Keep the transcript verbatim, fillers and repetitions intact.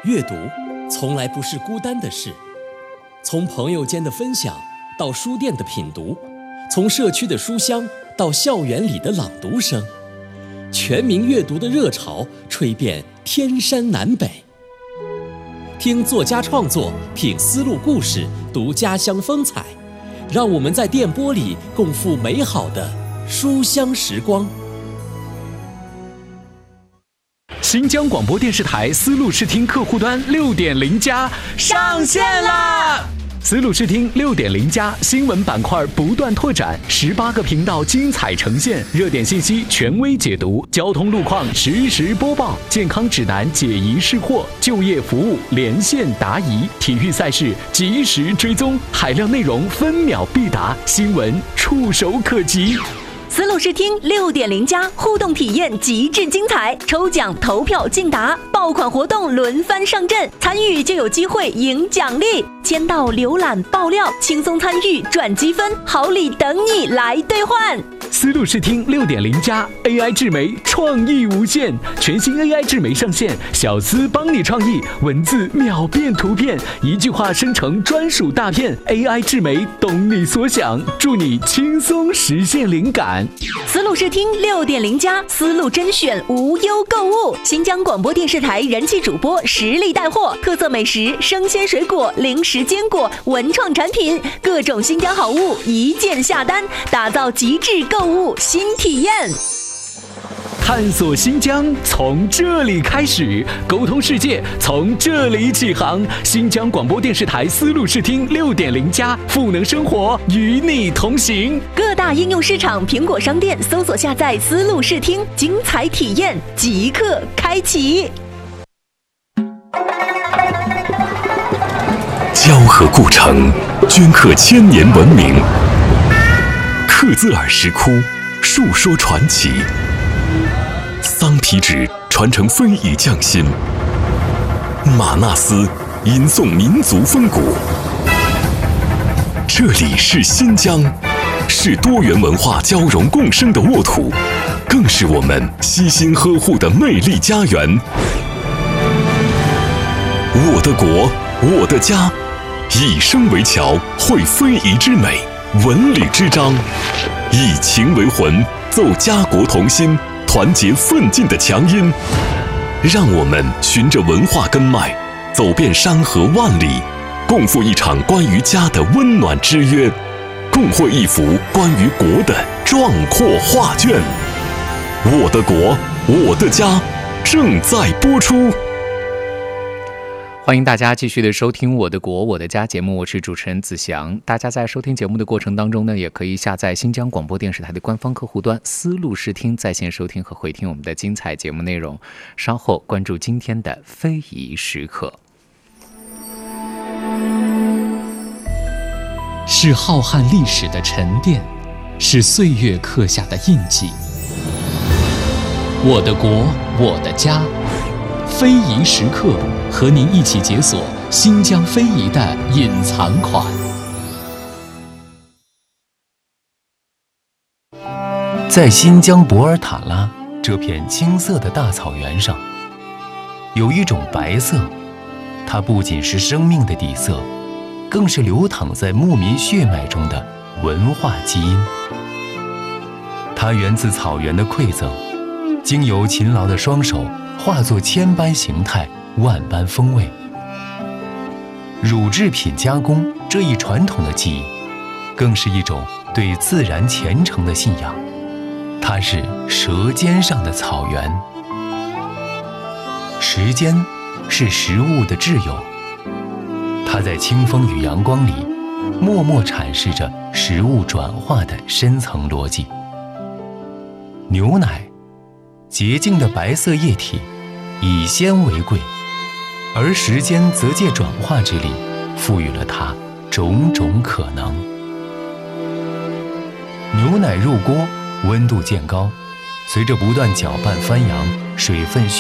阅读从来不是孤单的事，从朋友间的分享到书店的品读，从社区的书香到校园里的朗读声，全民阅读的热潮吹遍天山南北。听作家创作，品丝路故事，读家乡风采，让我们在电波里共赴美好的书香时光。 新疆广播电视台丝路视听客户端 六点零 加上线啦！丝路视听 六点零 加新闻板块不断拓展，十八个频道精彩呈现，热点信息权威解读，交通路况实时播报，健康指南解疑释惑，就业服务连线答疑，体育赛事及时追踪，海量内容分秒必达，新闻触手可及。 丝路视听 六点零 加互动体验极致精彩，抽奖投票竞答，爆款活动轮番上阵，参与就有机会赢奖励，签到浏览爆料，轻松参与赚积分，好礼等你来兑换。 丝路视听 六点零 加 A I 智媒创意无限，全新 A I 智媒上线，小丝帮你创意，文字秒变图片，一句话生成专属大片， A I 智媒懂你所想，助你轻松实现灵感。 丝路视听 六点零 加丝路甄选无忧购物，新疆广播电视台人气主播实力带货，特色美食、生鲜水果、零食坚果、文创产品，各种新疆好物一键下单，打造极致购物新体验。 探索新疆从这里开始，沟通世界从这里起航。新疆广播电视台丝路视听 六点零 加赋能生活，与你同行。 各大应用市场、苹果商店搜索下载丝路视听，精彩体验即刻开启。 交河故城，镌刻千年文明；克孜尔石窟，述说传奇。桑皮纸传承非遗匠心，玛纳斯吟诵民族风骨。这里是新疆，是多元文化交融共生的沃土，更是我们悉心呵护的魅力家园。我的国，我的家，以声为桥，绘非遗之美，文旅之章，以情为魂，奏家国同心，团结奋进的强音。让我们循着文化根脉，走遍山河万里，共赴一场关于家的温暖之约，共绘一幅关于国的壮阔画卷。我的国，我的家，正在播出。 欢迎大家继续的收听我的国我的家节目，我是主持人子祥。大家在收听节目的过程当中呢，也可以下载新疆广播电视台的官方客户端丝路视听，在线收听和回听我们的精彩节目内容。稍后关注今天的非遗时刻。 是浩瀚历史的沉淀，是岁月刻下的印记。我的国我的家，非遗时刻，和您一起解锁新疆非遗的隐藏款。 在新疆博尔塔拉这片青色的大草原上，有一种白色，它不仅是生命的底色，更是流淌在牧民血脉中的文化基因。它源自草原的馈赠，经由勤劳的双手化作千般形态，万般风味。乳制品加工这一传统的技艺，更是一种对自然虔诚的信仰。它是舌尖上的草原，时间是食物的挚友，它在清风与阳光里默默阐释着食物转化的深层逻辑。牛奶，洁净的白色液体，以鲜为贵，而时间则借转化之力，赋予了它种种可能。牛奶入锅，温度渐高，随着不断搅拌翻扬，水分